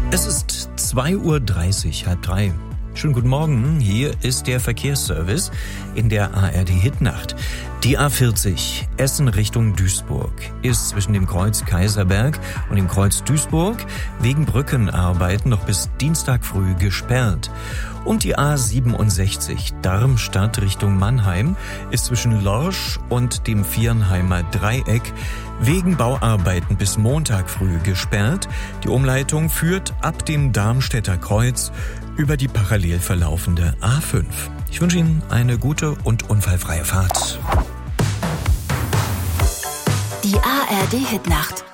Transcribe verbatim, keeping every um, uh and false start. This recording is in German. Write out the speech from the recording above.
Es ist zwei Uhr dreißig, halb drei. Schönen guten Morgen, hier ist der Verkehrsservice in der A R D-Hitnacht. Die A vierzig, Essen Richtung Duisburg, ist zwischen dem Kreuz Kaiserberg und dem Kreuz Duisburg wegen Brückenarbeiten noch bis Dienstag früh gesperrt. Und die A siebenundsechzig, Darmstadt Richtung Mannheim, ist zwischen Lorsch und dem Viernheimer Dreieck wegen Bauarbeiten bis Montag früh gesperrt. Die Umleitung führt ab dem Darmstädter Kreuz über die parallel verlaufende A fünf. Ich wünsche Ihnen eine gute und unfallfreie Fahrt. Die A R D-Hitnacht